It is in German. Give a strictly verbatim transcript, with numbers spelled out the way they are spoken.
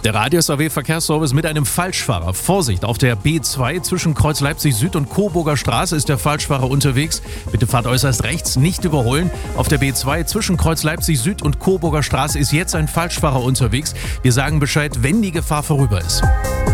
Der Radius A W Verkehrsservice mit einem Falschfahrer. Vorsicht, auf der B zwei zwischen Kreuz Leipzig Süd und Coburger Straße ist der Falschfahrer unterwegs. Bitte fahrt äußerst rechts, nicht überholen. Auf der B zwei zwischen Kreuz Leipzig Süd und Coburger Straße ist jetzt ein Falschfahrer unterwegs. Wir sagen Bescheid, wenn die Gefahr vorüber ist.